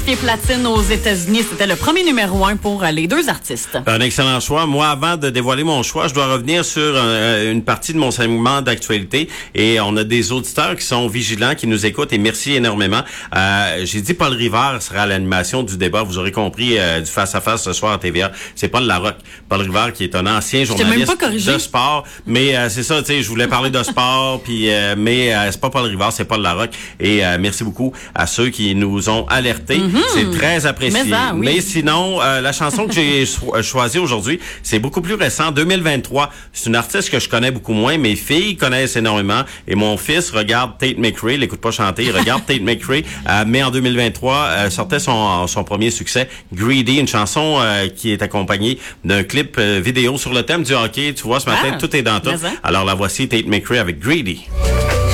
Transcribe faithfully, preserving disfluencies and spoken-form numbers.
certifié platine aux États-Unis. C'était le premier numéro un pour euh, les deux artistes. Un excellent choix. Moi, avant de dévoiler mon choix, je dois revenir sur euh, une partie de mon segment d'actualité. Et on a des auditeurs qui sont vigilants, qui nous écoutent. Et merci énormément. Euh, j'ai dit Paul Rivard sera à l'animation du débat. Vous aurez compris, euh, du face-à-face ce soir à T V A. C'est Paul Larocque. Paul Rivard, qui est un ancien journaliste de sport. Mais euh, c'est ça, tu sais, je voulais parler de sport, puis euh, mais euh, c'est pas Paul Rivard, c'est Paul Larocque. Et euh, merci beaucoup à ceux qui nous ont alertés. Mm-hmm. C'est très apprécié. Mais, ça, oui. Mais sinon, euh, la chanson que j'ai cho- choisie aujourd'hui, c'est beaucoup plus récent, deux mille vingt-trois. C'est une artiste que je connais beaucoup moins. Mes filles connaissent énormément. Et mon fils regarde Tate McRae. Il l'écoute pas chanter, il regarde Tate McRae. Euh, mais en deux mille vingt-trois, euh, sortait son, son premier succès, Greedy, une chanson euh, qui est accompagnée d'un clip euh, vidéo sur le thème du hockey. Tu vois, ce matin, ah, tout est dans tout. Alors la voici, Tate McRae avec Greedy.